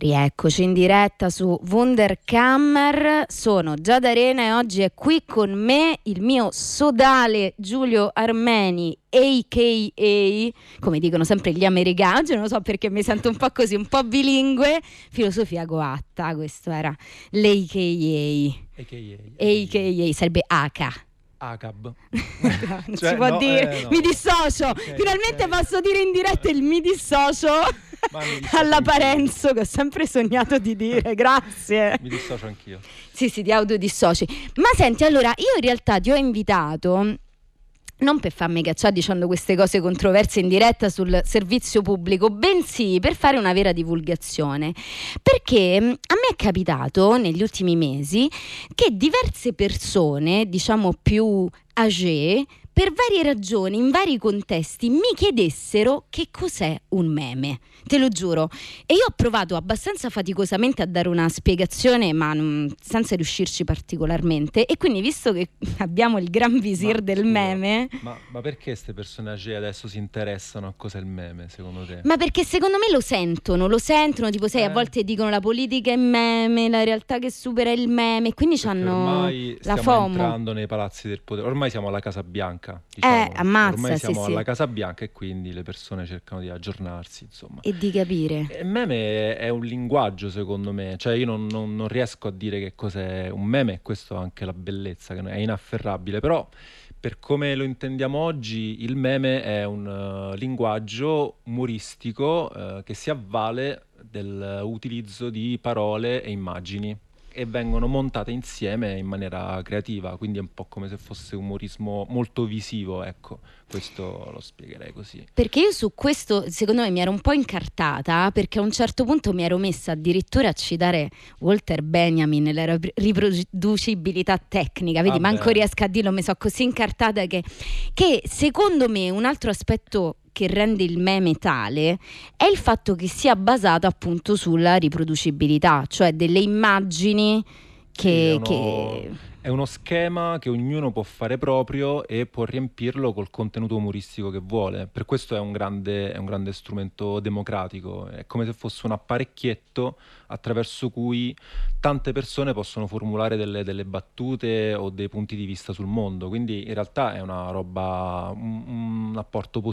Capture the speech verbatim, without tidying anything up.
Rieccoci in diretta su Wunderkammer, sono Giada Arena e oggi è qui con me il mio sodale Giulio Armeni, a k a, come dicono sempre gli americani, oggi non lo so perché mi sento un po' così, un po' bilingue, filosofia coatta, questo era l'A K A. A K A. A K A sarebbe H. A C A B. non cioè, si può no, dire, eh, no. mi dissocio, okay, finalmente okay. posso dire in diretta il mi dissocio alla Parenzo che ho sempre sognato di dire, grazie. Mi dissocio anch'io. Sì, sì, ti autodissoci. Ma senti, allora, io in realtà ti ho invitato non per farmi cacciare dicendo queste cose controverse in diretta sul servizio pubblico, bensì per fare una vera divulgazione, perché a me è capitato negli ultimi mesi che diverse persone, diciamo più âgée, per varie ragioni, in vari contesti, mi chiedessero che cos'è un meme, te lo giuro. E io ho provato abbastanza faticosamente a dare una spiegazione, ma non, senza riuscirci particolarmente. E quindi, visto che abbiamo il gran visir ma, del scusa, meme... Ma, ma perché queste personaggi adesso si interessano a cos'è il meme, secondo te? Ma perché secondo me lo sentono, lo sentono, tipo sai, eh. a volte dicono la politica è meme, la realtà che supera il meme, quindi c'hanno ormai la stiamo FOMO. entrando nei palazzi del potere, ormai siamo alla Casa Bianca. Diciamo. Eh, ammazza, ormai siamo sì, alla sì. Casa Bianca e quindi le persone cercano di aggiornarsi, insomma. E di capire. Il meme è un linguaggio, secondo me, cioè io non, non, non riesco a dire che cos'è un meme, e questo è anche la bellezza, che è inafferrabile, però per come lo intendiamo oggi il meme è un uh, linguaggio umoristico uh, che si avvale dell'utilizzo di parole e immagini e vengono montate insieme in maniera creativa, quindi è un po' come se fosse umorismo molto visivo, ecco, questo lo spiegherei così. Perché io su questo, secondo me, mi ero un po' incartata, perché a un certo punto mi ero messa addirittura a citare Walter Benjamin, la riproducibilità tecnica, vedi, ah manco beh. riesco a dirlo, mi sono così incartata che, che secondo me un altro aspetto che rende il meme tale è il fatto che sia basato appunto sulla riproducibilità, cioè delle immagini che... Sì, è, uno, che... è uno schema che ognuno può fare proprio e può riempirlo col contenuto umoristico che vuole. Per questo è un grande, è un grande strumento democratico, è come se fosse un apparecchietto attraverso cui tante persone possono formulare delle, delle battute o dei punti di vista sul mondo, quindi in realtà è una roba, un, un apporto positivo